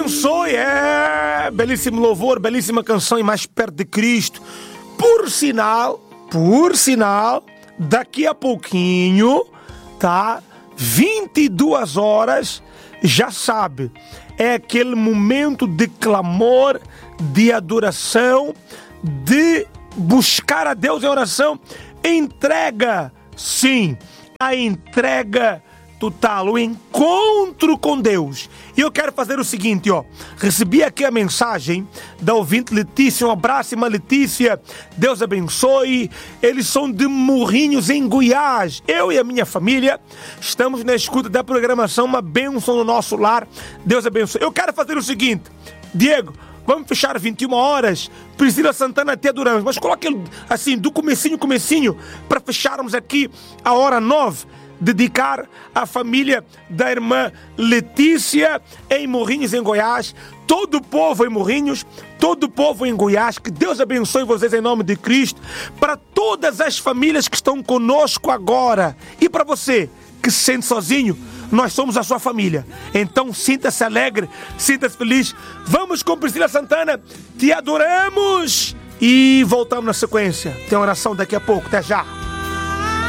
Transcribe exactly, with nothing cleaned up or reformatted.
abençoe. É, belíssimo louvor, belíssima canção e mais perto de Cristo. Por sinal, por sinal, daqui a pouquinho, tá? vinte e duas horas, já sabe, é aquele momento de clamor, de adoração, de buscar a Deus em oração. Entrega, sim, a entrega total, o encontro com Deus. E eu quero fazer o seguinte, ó. Recebi aqui a mensagem da ouvinte Letícia. Um abraço, irmã Letícia. Deus abençoe. Eles são de Morrinhos, em Goiás. Eu e a minha família estamos na escuta da programação. Uma bênção no nosso lar. Deus abençoe. Eu quero fazer o seguinte, Diego, vamos fechar vinte e uma horas. Priscila Santana até adoramos. Mas coloque assim, do comecinho, comecinho, para fecharmos aqui a hora nove. Dedicar à família da irmã Letícia em Morrinhos, em Goiás. Todo o povo em Morrinhos, todo o povo em Goiás. Que Deus abençoe vocês em nome de Cristo. Para todas as famílias que estão conosco agora. E para você que se sente sozinho, nós somos a sua família. Então sinta-se alegre, sinta-se feliz. Vamos com Priscila Santana. Te adoramos. E voltamos na sequência. Tem oração daqui a pouco. Até já.